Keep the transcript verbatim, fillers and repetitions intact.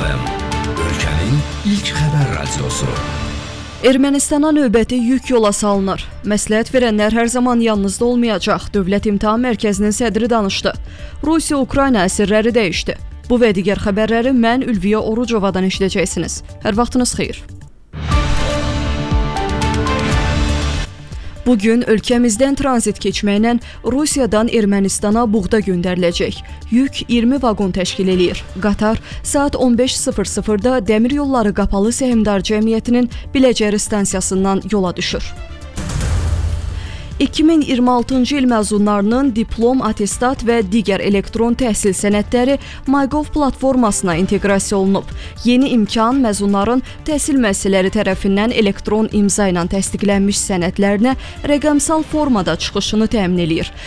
F M, ölkənin ilk xəbər radiosu. Ermənistana növbəti yük yola salınır. Məsləhət verənlər hər zaman yanınızda olmayacaq, Dövlət İmtahan Mərkəzinin sədri danışdı. Rusiya-Ukrayna əsirləri dəyişdi. Bu və digər xəbərləri mən Ülviyə Orucovadan eşidəcəksiniz. Hər vaxtınız xeyir. Bugün ölkəmizdən tranzit keçməklə Rusiyadan Ermənistana buğda göndəriləcək. Yük iyirmi vaqon təşkil eləyir. Qatar saat on beş sıfır sıfırda Dəmir Yolları Qapalı Səhmdar Cəmiyyətinin Biləcəri stansiyasından yola düşür. iki min iyirmi altıncı il məzunlarının diplom, attestat və digər elektron təhsil sənədləri MyGov platformasına inteqrasiya olunub. Yeni imkan məzunların təhsil müəssisələri tərəfindən elektron imza ilə təsdiqlənmiş sənədlərinə rəqəmsal formada çıxışını təmin eləyir.